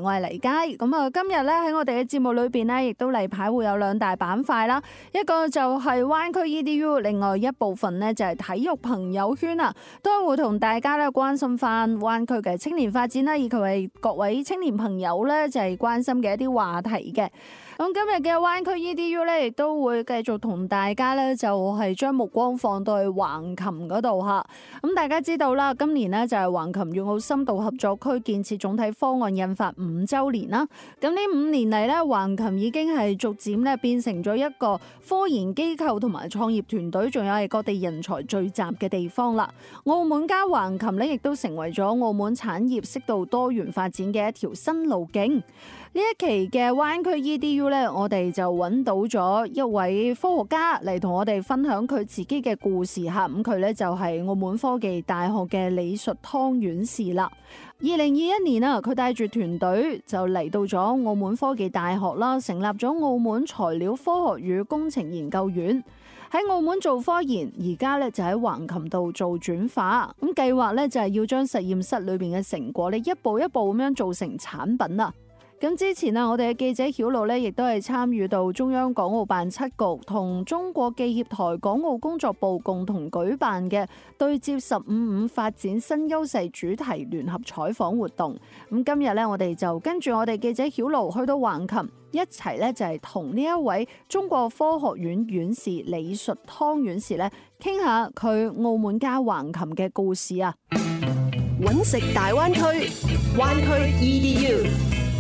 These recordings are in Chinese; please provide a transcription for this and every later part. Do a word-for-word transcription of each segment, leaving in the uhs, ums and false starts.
我係黎佳。咁啊，今日咧喺我哋嘅節目裏邊咧，亦都例牌會有兩大板塊啦。一個就係灣區 E D U， 另外一部分呢就係體育朋友圈啊，都會同大家咧關心翻灣區嘅青年發展啦，以及係各位青年朋友咧就係關心嘅一啲話題嘅。咁今日嘅灣區 E D U 咧，亦都會繼續同大家咧就係將目光放到去橫琴嗰度吓。咁大家知道啦，今年呢就係橫琴粵澳深度合作區建設總體方案印發五周年啦。咁呢五年嚟咧，橫琴已經係逐漸咧變成咗一個科研機構同埋創業團隊，仲有係各地人才聚集嘅地方啦。澳門加橫琴咧，亦都成為咗澳門產業適度多元發展嘅一條新路徑。呢一期嘅灣區 E D U 咧，我哋就揾到咗一位科學家嚟同我哋分享佢自己嘅故事嚇。咁佢咧就係澳門科技大學嘅李術湯院士啦。二零二一年啊，佢帶住團隊就嚟到咗澳門科技大學啦，成立咗澳門材料科學與工程研究院，喺澳門做科研，而家咧就喺橫琴度做轉化。咁計劃咧就係要將實驗室裏邊嘅成果咧一步一步咁樣做成產品啊。咁之前啊，我哋嘅記者曉露咧，亦都係參與到中央港澳辦七局同中國記協台港澳工作部共同舉辦嘅對接十五五發展新優勢主題聯合採訪活動。咁今日咧，我哋就跟住我哋記者曉露去到橫琴，一齊咧就係同呢一位中國科學院院士李術湯院士咧，傾下佢澳門加橫琴嘅故事啊！ 揾食大灣區，灣區 E D U。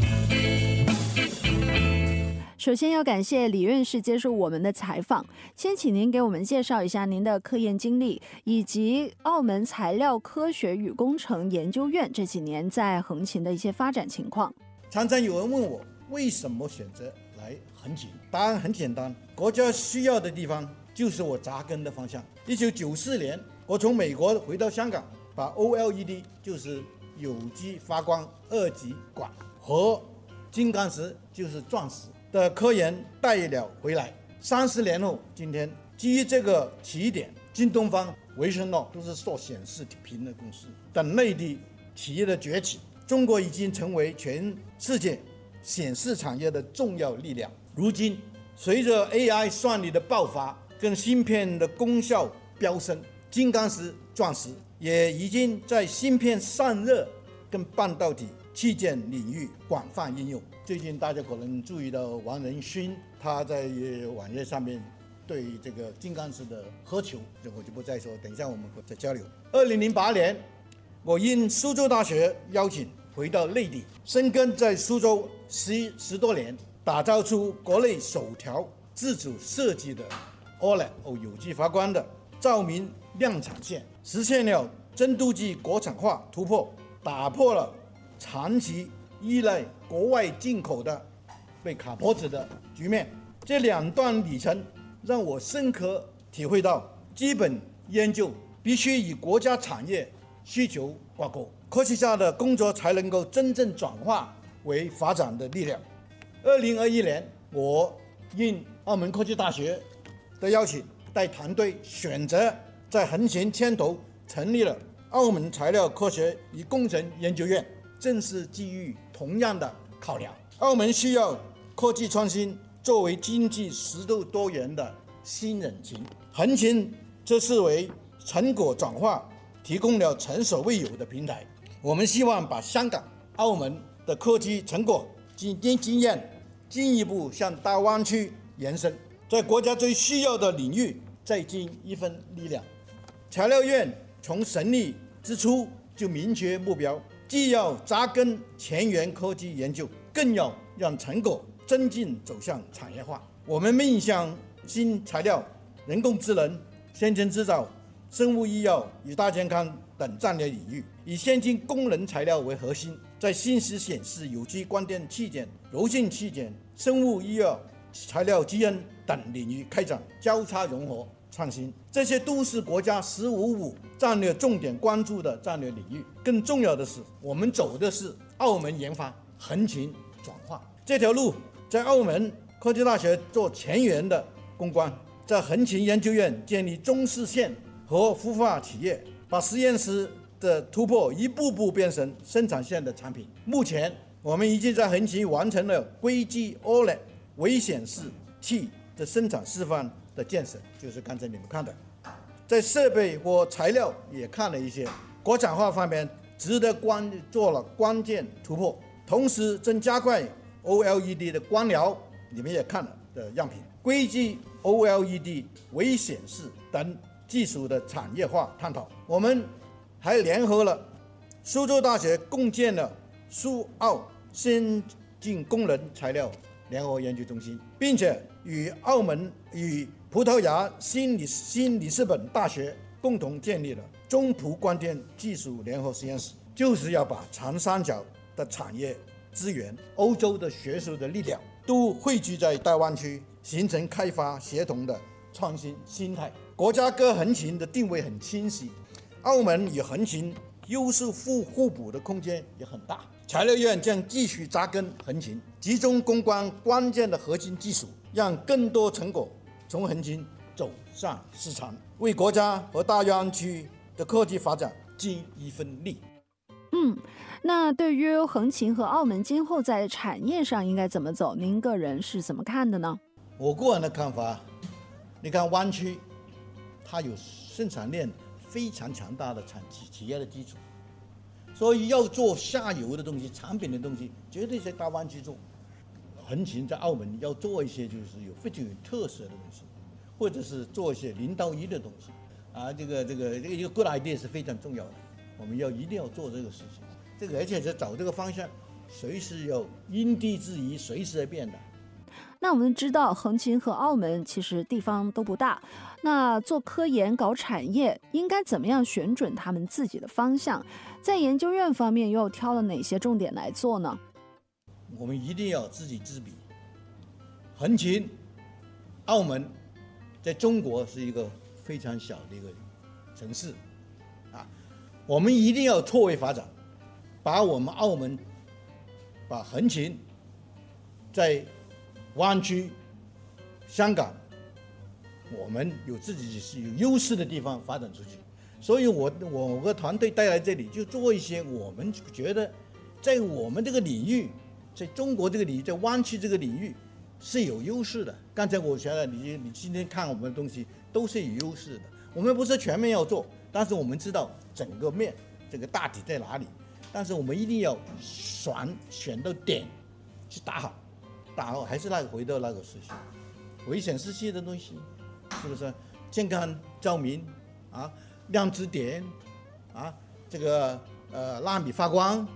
首先要感謝李院士接受我們的採訪，先請您給我們介紹一下您的科研經歷，以及澳門材料科學與工程研究院這幾年在橫琴的一些發展情況。 常常有人問我為什麼選擇來橫琴，答案很簡單，國家需要的地方就是我扎根的方向。一九九四年，我從美國回到香港，把 O L E D 就是有機發光二極管和金剛石就是鑽石的科研帶了回來。三十年後，今天基於這個起點，京東方、維生諾都是做顯示屏的公司，等內地企業的崛起，中國已經成為全世界顯示產業的重要力量。如今，隨着 A I 算力的爆發，跟芯片的功效飆升，金剛石、鑽石也已經在芯片散熱跟半導體器件領域廣泛應用。最近大家可能注意到王仁勳他在網頁上面對這個金剛石的渴求，這我就不再說，等一下我們會再交流。二零零八年，我因蘇州大學邀請回到內地，深耕在蘇州十十多年，打造出國內首條自主設計的 O L E D 有機發光的照明量產線，實現了深度計國產化突破，打破了長期依賴國外進口的被卡脖子的局面。這兩段里程讓我深刻體會到，基本研究必須與國家產業需求掛鈎，科學家的工作才能夠真正轉化為發展的力量。二零二一年，我應澳門科技大學的邀請，帶團隊選擇在橫琴牽頭成立了澳門材料科學與工程研究院。正是基於同樣的考量，澳門需要科技創新作為經濟適度多元的新引擎，橫琴則是為成果轉化提供了前所未有的平台。我們希望把香港、澳門的科技成果經經驗進一步向大灣區延伸，在國家最需要的領域再盡一份力量。材料院從成立之初就明確目標，既要扎根前沿科技研究，更要讓成果真正走向產業化。我們面向新材料、人工智能、先進製造、生物醫藥與大健康等戰略領域，以先進功能材料為核心，在信息顯示、有機光電器件、柔性器件、生物醫藥材料基因等領域開展交叉融合創新，這些都是國家十五五戰略重點關注的戰略領域。更重要的是，我們走的是澳門研發橫琴轉化這條路，在澳門科技大學做前沿的攻關，在橫琴研究院建立中試線和孵化企業，把實驗室的突破一步步變成生產線的產品。目前我们已经在横琴完成了硅基 O L E D 微显示器的生产示范的建设，就是刚才你们看的。在设备或材料也看了一些，国产化方面值得关做了关键突破，同时正加快 O L E D 的光疗，你们也看了的样品，硅基 O L E D 微显示等技术的产业化探讨。我们还联合了苏州大学共建了苏澳先进功能材料联合研究中心，并且与澳门与葡萄牙新里新里斯本大学共同建立了中葡光电技术联合实验室，就是要把长三角的产业资源、欧洲的学术的力量都汇聚在大湾区，形成开发协同的创新心态。国家跟横琴的定位很清晰，澳门与横琴优势互互补的空间也很大。材料院将继续扎根横琴，集中攻关关键的核心技术，让更多成果从横琴走上市场，为国家和大湾区的科技发展尽一份力。 嗯，那对于横琴和澳门今后在产业上应该怎么走，您个人是怎么看的呢？ 我个人的看法，你看湾区，它有生产链非常强大的产企企业的基础，所以要做下游的东西、产品的东西，绝对在大湾区做。横琴在澳门要做一些就是有非常有特色的东西，或者是做一些零到一的东西，啊，这个这个这个一个 good idea 是非常重要的，我们要一定要做这个事情。这个而且是找这个方向，随时有因地制宜，随时而变的。 那我们知道横琴和澳门其实地方都不大，那做科研搞产业应该怎么样选准他们自己的方向？在研究院方面又挑了哪些重点来做呢？ 我们一定要知己知彼。横琴、澳门在中国是一个非常小的一个城市，啊，我们一定要错位发展，把我们澳门、把横琴在湾区、香港，我们有自己是有优势的地方发展出去。所以我我和团队带来这里，就做一些我们觉得在我们这个领域，在中国这个领域，在湾区这个领域是有优势的。刚才我觉得你你今天看我们的东西都是有优势的。我们不是全面要做，但是我们知道整个面这个大体在哪里，但是我们一定要选选到点去打好。打好还是那个回到那个事情，微显示器的东西，是不是健康照明啊，量子点啊，这个呃纳米发光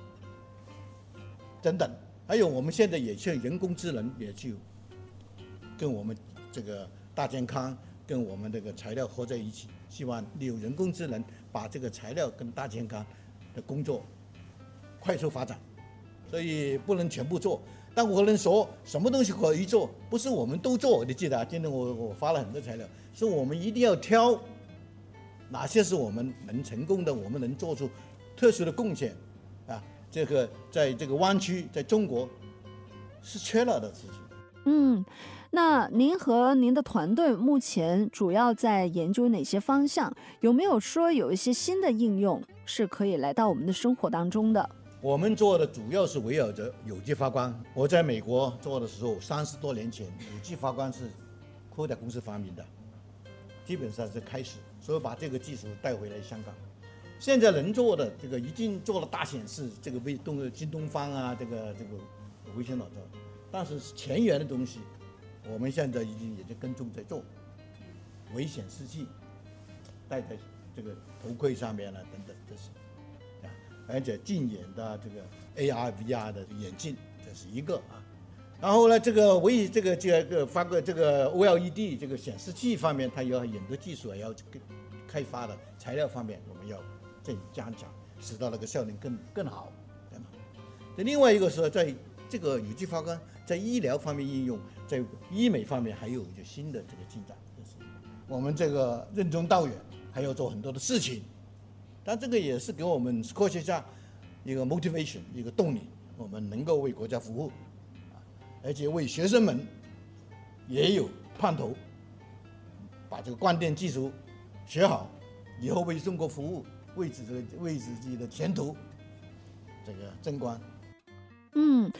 等等，还有我们现在也去人工智能也去跟我们这个大健康跟我们这个材料合在一起，希望利用人工智能把这个材料跟大健康的工作快速发展，所以不能全部做。但我能说什么东西可以做，不是我们都做。你记得啊，今天我我发了很多材料，是我们一定要挑哪些是我们能成功的，我们能做出特殊的贡献啊。这个在这个湾区，在中国是缺了的事情。 嗯，那您和您的团队目前主要在研究哪些方向？有没有说有一些新的应用是可以来到我们的生活当中的？ 我们做的主要是围绕着有机发光。我在美国做的时候，三十多年前，有机发光是柯达公司发明的，基本上是开始，所以把这个技术带回来香港。现在能做的这个已经做了大显示，这个微东京东方啊，这个这个微星脑照，但是前沿的东西，我们现在已经也在跟踪在做，微显示器戴在这个头盔上面了等等，这是。而且近眼的这个 A R V R 的眼镜，这是一个啊。然后呢，这个微这个这个发个这个 O L E D 这个显示器方面，它有很多技术也要开发的，材料方面我们要再加强，使到那个效能更更好，对吗？这另外一个是在这个有机发光在医疗方面应用，在医美方面还有一些新的这个进展，就是我们这个任重道远，还要做很多的事情。但这个也是给我们科学家一个 motivation， 一个动力，我们能够为国家服务，而且为学生们也有盼头，把这个光电技术学好，以后为中国服务，为自己为自己的前途这个争光。 嗯，